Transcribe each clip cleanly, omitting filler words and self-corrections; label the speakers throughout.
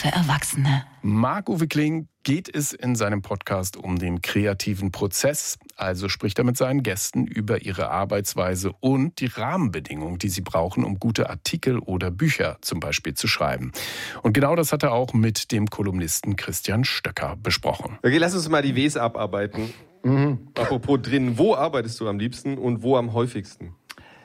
Speaker 1: für Erwachsene.
Speaker 2: Marc-Uwe Kling geht es in seinem Podcast um den kreativen Prozess. Also spricht er mit seinen Gästen über ihre Arbeitsweise und die Rahmenbedingungen, die sie brauchen, um gute Artikel oder Bücher zum Beispiel zu schreiben. Und genau das hat er auch mit dem Kolumnisten Christian Stöcker besprochen.
Speaker 3: Okay, lass uns mal die Ws abarbeiten. Apropos drin, wo arbeitest du am liebsten und wo am häufigsten?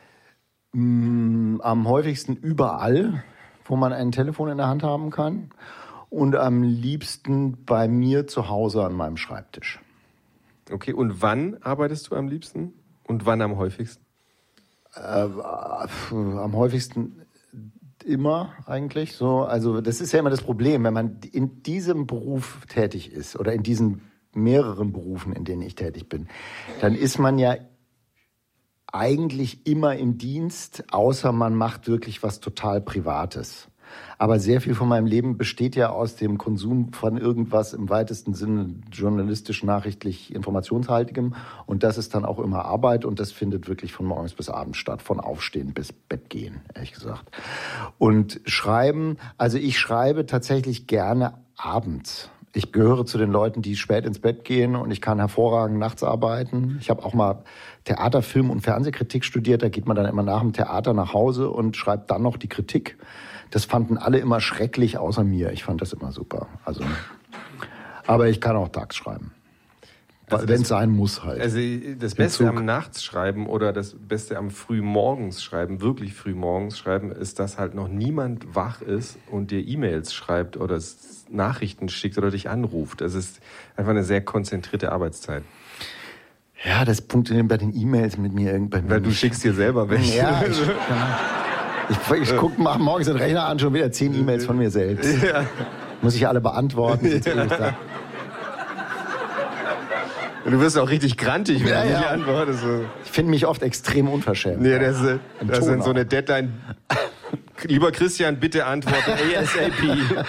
Speaker 4: Am häufigsten überall, wo man ein Telefon in der Hand haben kann. Und am liebsten bei mir zu Hause an meinem Schreibtisch.
Speaker 3: Okay, und wann arbeitest du am liebsten? Und wann am häufigsten?
Speaker 4: Am häufigsten immer eigentlich so. Also das ist ja immer das Problem, wenn man in diesem Beruf tätig ist oder in diesen mehreren Berufen, in denen ich tätig bin, dann ist man ja eigentlich immer im Dienst, außer man macht wirklich was total Privates. Aber sehr viel von meinem Leben besteht ja aus dem Konsum von irgendwas im weitesten Sinne journalistisch, nachrichtlich, informationshaltigem. Und das ist dann auch immer Arbeit und das findet wirklich von morgens bis abends statt, von Aufstehen bis Bett gehen, ehrlich gesagt. Und Schreiben, also ich schreibe tatsächlich gerne abends. Ich gehöre zu den Leuten, die spät ins Bett gehen und ich kann hervorragend nachts arbeiten. Ich habe auch mal Theater-, Film- und Fernsehkritik studiert. Da geht man dann immer nach dem Theater nach Hause und schreibt dann noch die Kritik. Das fanden alle immer schrecklich, außer mir. Ich fand das immer super. Also, aber ich kann auch tags schreiben. Also wenn es sein muss halt.
Speaker 3: Also das Beste am Nachtsschreiben oder das Beste am Frühmorgens schreiben, wirklich frühmorgens schreiben, ist, dass halt noch niemand wach ist und dir E-Mails schreibt oder Nachrichten schickt oder dich anruft. Das ist einfach eine sehr konzentrierte Arbeitszeit.
Speaker 4: Ja, das funktioniert bei den E-Mails mit mir irgendwann.
Speaker 3: Weil du schickst dir selber welche. Ja,
Speaker 4: ich mache morgens den Rechner an, schon wieder 10 E-Mails von mir selbst. Ja. Muss ich alle beantworten.
Speaker 3: Ja. Du wirst auch richtig grantig, wenn du nicht antwortest.
Speaker 4: Ich finde mich oft extrem unverschämt.
Speaker 3: Nee, das ist so eine Deadline. Lieber Christian, bitte antworten ASAP.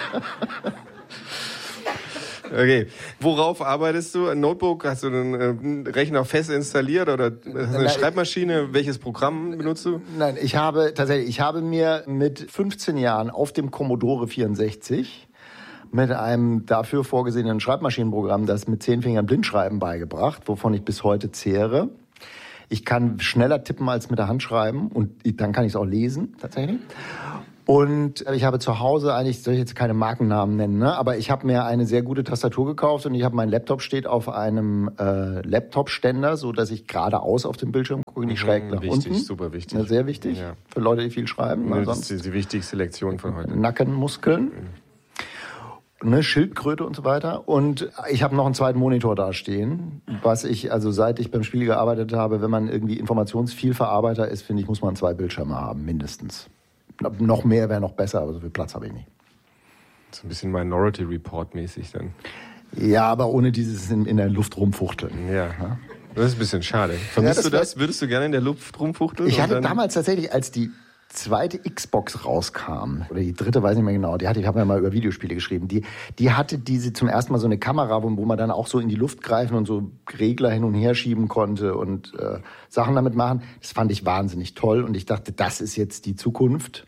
Speaker 3: Okay. Worauf arbeitest du? Ein Notebook? Hast du einen Rechner fest installiert oder hast du eine Schreibmaschine? Welches Programm benutzt du?
Speaker 4: Nein, ich habe mir mit 15 Jahren auf dem Commodore 64 mit einem dafür vorgesehenen Schreibmaschinenprogramm das mit 10 Fingern Blindschreiben beigebracht, wovon ich bis heute zehre. Ich kann schneller tippen als mit der Hand schreiben und dann kann ich es auch lesen, tatsächlich. Und ich habe zu Hause eigentlich, soll ich jetzt keine Markennamen nennen, ne? Aber ich habe mir eine sehr gute Tastatur gekauft und mein Laptop steht auf einem Laptop-Ständer, so dass ich geradeaus auf dem Bildschirm gucke, nicht schräg nach unten.
Speaker 3: Super wichtig.
Speaker 4: Ja, sehr wichtig für Leute, die viel schreiben.
Speaker 3: Das ist die wichtigste Lektion von heute.
Speaker 4: Nackenmuskeln. Schildkröte und so weiter. Und ich habe noch einen zweiten Monitor da stehen, was ich, also seit ich beim Spiegel gearbeitet habe, wenn man irgendwie Informationsvielverarbeiter ist, finde ich, muss man 2 Bildschirme haben, mindestens. Noch mehr wäre noch besser, aber so viel Platz habe ich nicht.
Speaker 3: So ein bisschen Minority Report mäßig dann.
Speaker 4: Ja, aber ohne dieses in der Luft rumfuchteln.
Speaker 3: Ja. Das ist ein bisschen schade. Vermisst du das? Würdest du gerne in der Luft rumfuchteln?
Speaker 4: Ich hatte damals tatsächlich, als die zweite Xbox rauskam, oder die dritte, weiß nicht mehr genau, ich habe ja mal über Videospiele geschrieben, die hatte zum ersten Mal so eine Kamera, wo man dann auch so in die Luft greifen und so Regler hin und her schieben konnte und Sachen damit machen. Das fand ich wahnsinnig toll und ich dachte, das ist jetzt die Zukunft.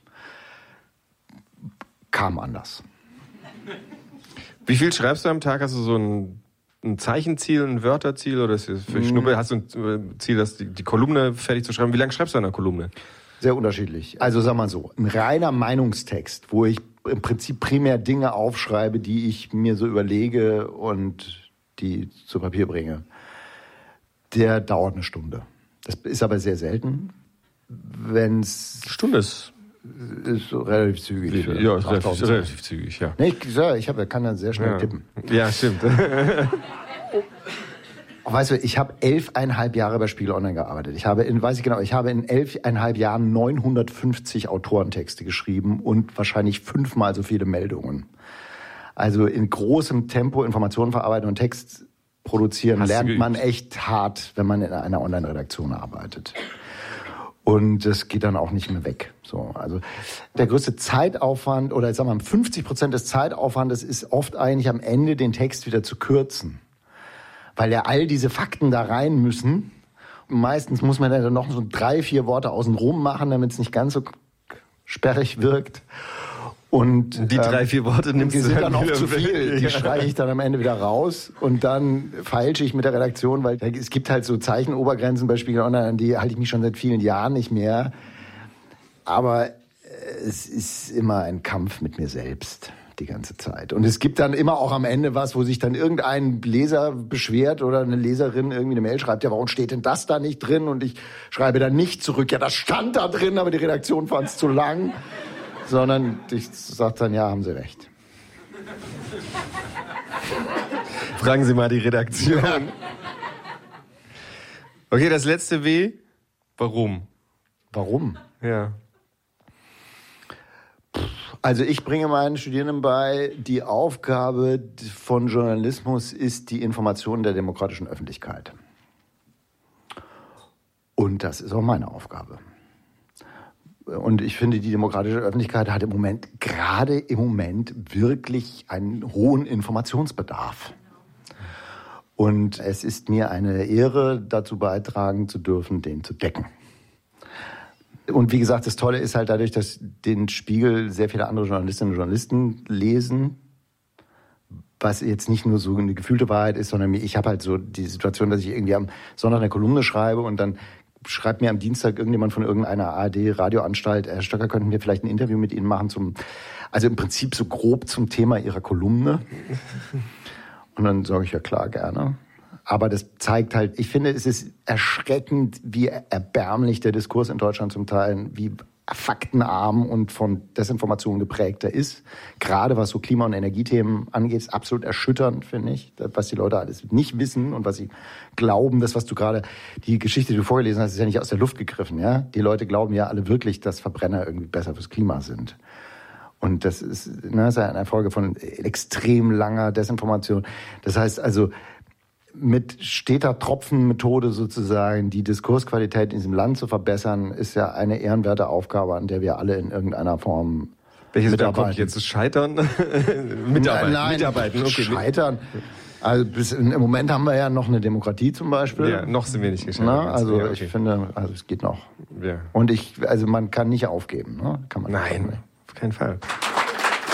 Speaker 4: Kam anders.
Speaker 3: Wie viel schreibst du am Tag? Hast du so ein Zeichenziel, ein Wörterziel oder ist das für Schnuppe? Hast du ein Ziel, die Kolumne fertig zu schreiben? Wie lange schreibst du an einer Kolumne?
Speaker 4: Sehr unterschiedlich. Also sag mal so, ein reiner Meinungstext, wo ich im Prinzip primär Dinge aufschreibe, die ich mir so überlege und die zu Papier bringe, der dauert eine Stunde. Das ist aber sehr selten.
Speaker 3: Stunde ist
Speaker 4: relativ zügig.
Speaker 3: Ja, ist relativ zügig, ja.
Speaker 4: Nee, ich kann dann sehr schnell tippen.
Speaker 3: Ja, stimmt.
Speaker 4: Weißt du, ich habe 11,5 Jahre bei Spiegel Online gearbeitet. Ich habe in 11,5 Jahren 950 Autorentexte geschrieben und wahrscheinlich 5-mal so viele Meldungen. Also in großem Tempo Informationen verarbeiten und Text produzieren lernt man echt hart, wenn man in einer Online-Redaktion arbeitet. Und das geht dann auch nicht mehr weg. So, also der größte Zeitaufwand oder 50% des Zeitaufwandes ist oft eigentlich am Ende den Text wieder zu kürzen. Weil ja all diese Fakten da rein müssen. Und meistens muss man dann noch so 3-4 Worte außenrum machen, damit es nicht ganz so sperrig wirkt. Und
Speaker 3: die 3-4 Worte nimmst
Speaker 4: die
Speaker 3: du
Speaker 4: sind dann auch
Speaker 3: wieder
Speaker 4: zu viel. Die
Speaker 3: Ja.
Speaker 4: streiche ich dann am Ende wieder raus und dann feilsche ich mit der Redaktion, weil es gibt halt so Zeichenobergrenzen bei Spiegel Online, an die halte ich mich schon seit vielen Jahren nicht mehr. Aber es ist immer ein Kampf mit mir selbst die ganze Zeit. Und es gibt dann immer auch am Ende was, wo sich dann irgendein Leser beschwert oder eine Leserin irgendwie eine Mail schreibt, ja, warum steht denn das da nicht drin? Und ich schreibe dann nicht zurück, ja, das stand da drin, aber die Redaktion fand es zu lang. Sondern ich sage dann, ja, haben Sie recht.
Speaker 3: Fragen Sie mal die Redaktion.
Speaker 4: Ja.
Speaker 3: Okay, das letzte W. Warum?
Speaker 4: Warum?
Speaker 3: Ja.
Speaker 4: Also ich bringe meinen Studierenden bei, die Aufgabe von Journalismus ist die Information der demokratischen Öffentlichkeit. Und das ist auch meine Aufgabe. Und ich finde, die demokratische Öffentlichkeit hat gerade im Moment wirklich einen hohen Informationsbedarf. Und es ist mir eine Ehre, dazu beitragen zu dürfen, den zu decken. Und wie gesagt, das Tolle ist halt dadurch, dass den Spiegel sehr viele andere Journalistinnen und Journalisten lesen, was jetzt nicht nur so eine gefühlte Wahrheit ist, sondern ich habe halt so die Situation, dass ich irgendwie am Sonntag eine Kolumne schreibe und dann schreibt mir am Dienstag irgendjemand von irgendeiner ARD-Radioanstalt, Herr Stöcker, könnten wir vielleicht ein Interview mit Ihnen machen also im Prinzip so grob zum Thema Ihrer Kolumne. Und dann sage ich, ja klar, gerne. Aber das zeigt halt, ich finde, es ist erschreckend, wie erbärmlich der Diskurs in Deutschland zum Teil, wie faktenarm und von Desinformation geprägter ist. Gerade was so Klima- und Energiethemen angeht, ist absolut erschütternd, finde ich. Was die Leute alles nicht wissen und was sie glauben, die Geschichte, die du vorgelesen hast, ist ja nicht aus der Luft gegriffen, ja. Die Leute glauben ja alle wirklich, dass Verbrenner irgendwie besser fürs Klima sind. Und das ist eine Folge von extrem langer Desinformation. Das heißt also, mit steter Tropfenmethode sozusagen die Diskursqualität in diesem Land zu verbessern, ist ja eine ehrenwerte Aufgabe, an der wir alle in irgendeiner Form
Speaker 3: Welches
Speaker 4: mitarbeiten.
Speaker 3: kommt jetzt? Das Scheitern? Mitarbeiten. Okay.
Speaker 4: Scheitern. Also im Moment haben wir ja noch eine Demokratie zum Beispiel.
Speaker 3: Ja, noch sind wir nicht gescheitert.
Speaker 4: Also
Speaker 3: ja, okay.
Speaker 4: ich finde, es geht noch.
Speaker 3: Ja.
Speaker 4: Und man kann nicht aufgeben. Ne? Kann man
Speaker 3: Nein, auf keinen Fall.